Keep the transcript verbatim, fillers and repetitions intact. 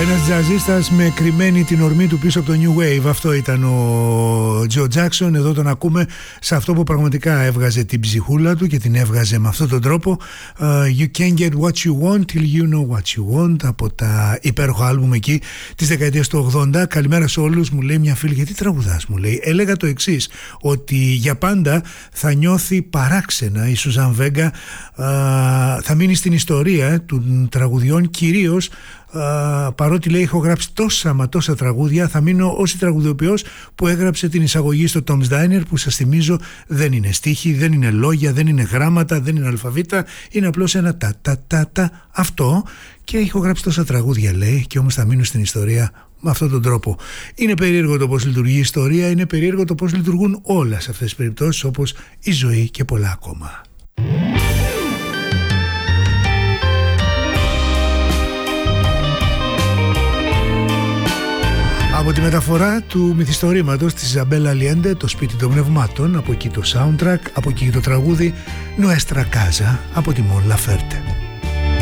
Ένας τζαζίστας με κρυμμένη την ορμή του πίσω από το New Wave. Αυτό ήταν ο Τζο Τζάκσον. Εδώ τον ακούμε σε αυτό που πραγματικά έβγαζε την ψυχούλα του και την έβγαζε με αυτόν τον τρόπο. uh, You can't get what you want till you know what you want, από τα υπέροχα άλμπουμ εκεί της δεκαετίας του ογδόντα. Καλημέρα σε όλους, μου λέει μια φίλη. Γιατί τραγουδάς, μου λέει. Έλεγα το εξής, ότι για πάντα θα νιώθει παράξενα η Σουζάν Βέγκα, uh, θα μείνει στην ιστορία των τραγουδιών, κυρίως Uh, παρότι λέει έχω γράψει τόσα μα τόσα τραγούδια, θα μείνω ως η τραγουδιοποιός που έγραψε την εισαγωγή στο Tom's Diner, που σας θυμίζω δεν είναι στίχοι, δεν είναι λόγια, δεν είναι γράμματα, δεν είναι αλφαβήτα, είναι απλώς ένα τα τα τα τα αυτό, και έχω γράψει τόσα τραγούδια, λέει, και όμως θα μείνω στην ιστορία με αυτόν τον τρόπο. Είναι περίεργο το πώς λειτουργεί η ιστορία, είναι περίεργο το πώς λειτουργούν όλα σε αυτές τις περιπτώσεις, όπως η ζωή και πολλά ακόμα. Από τη μεταφορά του μυθιστορήματος της Ιζαμπέλα Αλιέντε, το σπίτι των πνευμάτων, από εκεί το soundtrack, από εκεί το τραγούδι Nuestra Casa από τη Mon Laferte.